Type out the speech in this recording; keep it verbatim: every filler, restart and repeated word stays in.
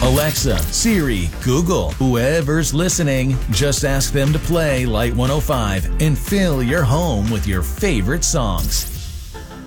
Alexa, Siri, Google, whoever's listening, just ask them to play Light one oh five and fill your home with your favorite songs.